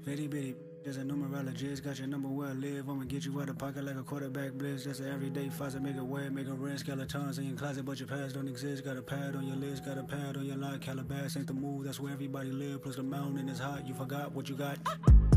Bitty bitty, there's a numerologist, got your number where I live. I'ma get you out of pocket like a quarterback blitz. That's an everyday faucet, make it wet, make it red. Skeletons in your closet, but your past don't exist. Got a pad on your list, got a pad on your lot. Calabas ain't the move, that's where everybody live. Plus the mountain is hot, you forgot what you got.